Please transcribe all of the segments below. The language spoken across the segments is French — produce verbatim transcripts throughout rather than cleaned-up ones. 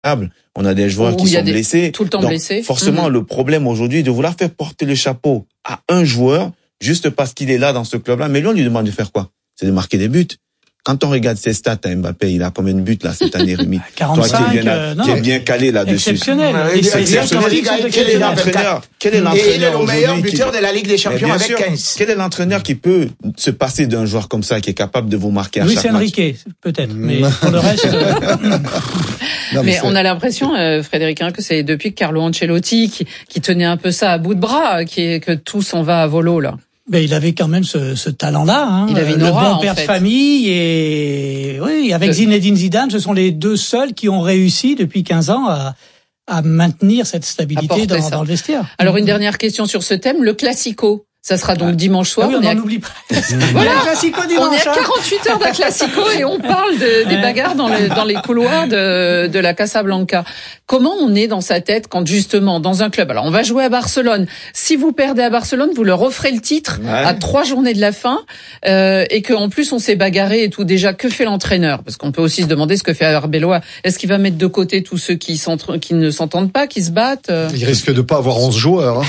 On a des joueurs Où qui sont des, blessés. Tout le temps Donc, blessés. Forcément, mmh. le problème aujourd'hui, de vouloir faire porter le chapeau à un joueur, juste parce qu'il est là dans ce club-là. Mais lui, on lui demande de faire quoi? C'est de marquer des buts. Quand on regarde ses stats à Mbappé, il a combien de buts là cette année, Rémi? quarante-cinq, Toi qui est bien, euh, qui est bien calé là-dessus. Exceptionnel. Euh, exceptionnel. Quel est l'entraîneur? Quel est l'entraîneur Et il est le meilleur aujourd'hui buteur qui... de la Ligue des Champions avec sûr, quinze. Quel est l'entraîneur qui peut se passer d'un joueur comme ça, qui est capable de vous marquer à Luis chaque Enrique, match? peut-être, mais pour le reste. Euh... non, mais mais on a l'impression, euh, Frédéric, hein, que c'est depuis que Carlo Ancelotti qui, qui tenait un peu ça à bout de bras, qui est, que tout s'en va à volo là. Ben, il avait quand même ce, ce talent-là, hein. Il avait une le aura, bon père en fait. de famille et oui, avec de... Zinedine Zidane, ce sont les deux seuls qui ont réussi depuis quinze ans à, à maintenir cette stabilité dans, dans le vestiaire. Alors une dernière question sur ce thème, le Classico. Ça sera donc dimanche soir. Ah oui, on on n'en à... oublie pas. Voilà, Classico dimanche. On est à quarante-huit heures d'un Classico et on parle de, des bagarres dans, le, dans les couloirs de, de la Casablanca. Comment on est dans sa tête quand justement dans un club, alors on va jouer à Barcelone. Si vous perdez à Barcelone, vous leur offrez le titre ouais. à trois journées de la fin euh, et qu'en plus on s'est bagarré et tout. Déjà, que fait l'entraîneur? Parce qu'on peut aussi se demander ce que fait Arbeloa. Est-ce qu'il va mettre de côté tous ceux qui, qui ne s'entendent pas, qui se battent? Il risque de pas avoir onze joueurs.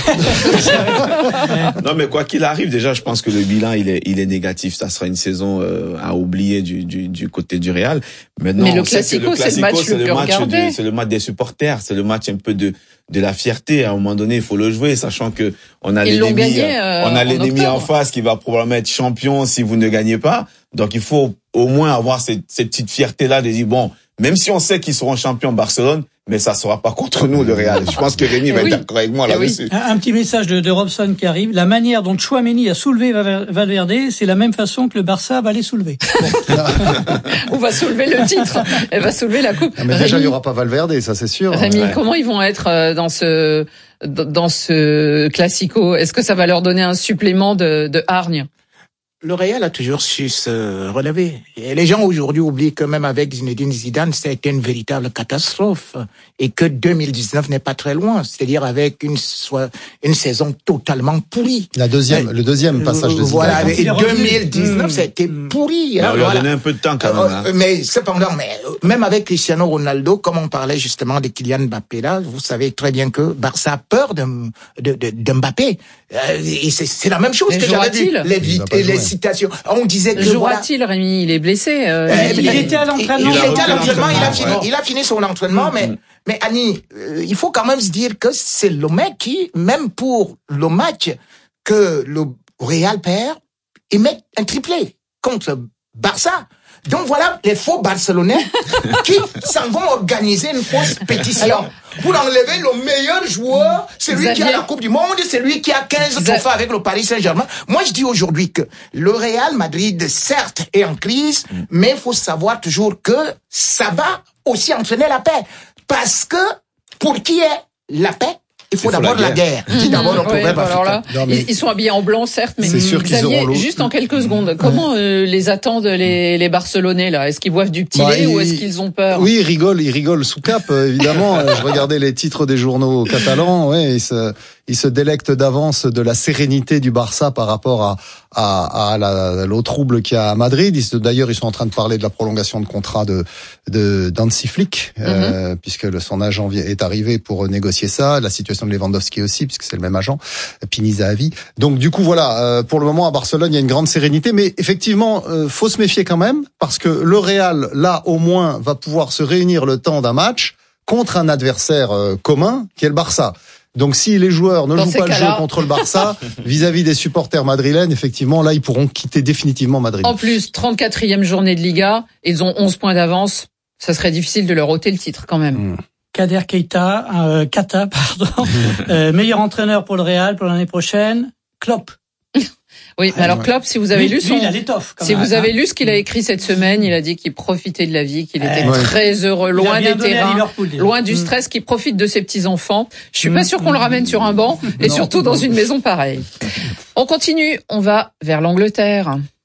Hein. Non mais quoi qu'il arrive, déjà, je pense que le bilan il est il est négatif. Ça sera une saison euh, à oublier du du du côté du Real. Maintenant, mais le Classico, c'est le match c'est le plus regardé. C'est le match des supporters, c'est le match un peu de de la fierté. À un moment donné, il faut le jouer, sachant que on a l'ennemi, gagné, euh, on a l'ennemi en, en face qui va probablement être champion si vous ne gagnez pas. Donc il faut au moins avoir cette cette petite fierté là de dire bon, même si on sait qu'ils seront champions Barcelone, mais ça sera pas contre nous le Real. Je pense que Rémi va oui. être d'accord avec moi là-dessus. Oui. Un, un petit message de, de Robson qui arrive. La manière dont Tchouaméni a soulevé Valverde, c'est la même façon que le Barça va les soulever. Bon. On va soulever le titre. Elle va soulever la coupe. Non, mais Rémi, déjà, il y aura pas Valverde, ça c'est sûr. Rémi, ouais. comment ils vont être dans ce dans ce Classico? Est-ce que ça va leur donner un supplément de, de hargne? Le Real a toujours su se relever. Et les gens aujourd'hui oublient que même avec Zinedine Zidane, c'était une véritable catastrophe. Et que deux mille dix-neuf n'est pas très loin. C'est-à-dire avec une, soit, une saison totalement pourrie. La deuxième, euh, le deuxième passage de Zidane. Voilà, avec deux mille dix-neuf, mmh. c'était pourri. On hein, lui a voilà. donné un peu de temps quand même. Hein. Euh, mais cependant, mais, même avec Cristiano Ronaldo, comme on parlait justement de Kylian Mbappé là, vous savez très bien que Barça a peur de, de, de, de Mbappé. Euh, et c'est, c'est la même chose mais que j'avais dit. Les, les citations. On disait que jouera-t-il, voilà. Rémi? Il est blessé. Euh, euh, il, il était à l'entraînement. Il, il, il était à l'entraînement. Il a fini. Ouais. Il a fini son entraînement, mmh. mais mais Annie, euh, il faut quand même se dire que c'est le mec qui, même pour le match que le Real perd, il met un triplé contre Barça. Donc voilà les faux Barcelonais qui s'en vont organiser une fausse pétition pour enlever le meilleur joueur, c'est lui qui a la Coupe du Monde, c'est lui qui a quinze trophées avec le Paris Saint-Germain. Moi, je dis aujourd'hui que le Real Madrid, certes, est en crise, mm. mais il faut savoir toujours que ça va aussi entraîner la paix. Parce que pour qui est la paix? Il faut, il faut d'abord la guerre. La guerre. Mmh, d'abord, on oui, bah alors là, non, ils, ils sont habillés en blanc, certes, mais Xavier, juste en quelques secondes, comment euh, les attendent les, les Barcelonais là? Est-ce qu'ils boivent du petit bah, lait ou est-ce qu'ils ont peur? Oui, ils rigolent, ils rigolent sous cap, évidemment. Je regardais les titres des journaux catalans, ouais, ils se, ils se délectent d'avance de la sérénité du Barça par rapport à, à, à la, l'eau trouble qu'il y a à Madrid. Ils se, d'ailleurs, ils sont en train de parler de la prolongation de contrat de, de d'Hansi Flick, mm-hmm. euh, puisque le, son agent est arrivé pour négocier ça. La situation de Lewandowski aussi, puisque c'est le même agent, Pini Zahavi. Donc du coup voilà, euh, pour le moment à Barcelone il y a une grande sérénité, mais effectivement euh, faut se méfier quand même parce que le Real là au moins va pouvoir se réunir le temps d'un match contre un adversaire euh, commun qui est le Barça. Donc si les joueurs ne Dans jouent pas le jeu contre le Barça vis-à-vis des supporters madrilènes, effectivement là ils pourront quitter définitivement Madrid. En plus trente-quatrième journée de Liga, ils ont onze points d'avance, ça serait difficile de leur ôter le titre quand même. Mmh. Kader Keita, euh, Kata, pardon, euh, meilleur entraîneur pour le Real pour l'année prochaine, Klopp. Oui, mais alors Klopp, si vous avez lui, lu son, lui, il a l'étoffe, si même, vous hein. avez lu ce qu'il a écrit cette semaine, il a dit qu'il profitait de la vie, qu'il était ouais. très heureux, loin des terrains, loin du mmh. stress, qu'il profite de ses petits enfants. Je suis mmh. pas sûre qu'on le ramène sur un banc et non, surtout dans une maison pareille. On continue, on va vers l'Angleterre.